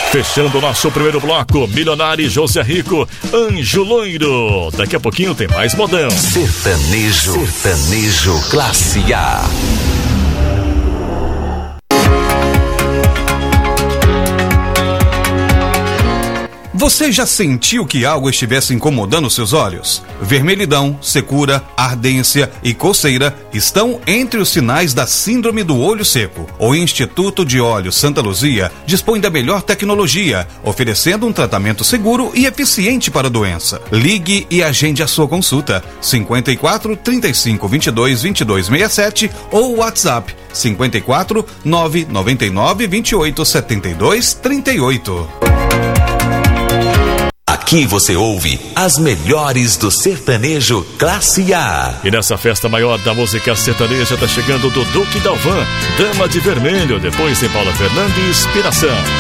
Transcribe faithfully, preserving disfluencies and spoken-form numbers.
Fechando o nosso primeiro bloco, Milionário José Rico, Anjo Loiro. Daqui a pouquinho tem mais modão. Sertanejo, sertanejo classe A. Você já sentiu que algo estivesse incomodando seus olhos? Vermelhidão, secura, ardência e coceira estão entre os sinais da síndrome do olho seco. O Instituto de Olhos Santa Luzia dispõe da melhor tecnologia, oferecendo um tratamento seguro e eficiente para a doença. Ligue e agende a sua consulta. cinquenta e quatro, trinta e cinco, vinte e dois, vinte e dois, sessenta e sete ou WhatsApp cinquenta e quatro, nove noventa e nove, vinte e oito, setenta e dois, trinta e oito. Aqui você ouve as melhores do sertanejo classe A. E nessa festa maior da música sertaneja tá chegando Dudu e Dalvan, Dama de Vermelho, depois tem Paula Fernandes, Inspiração.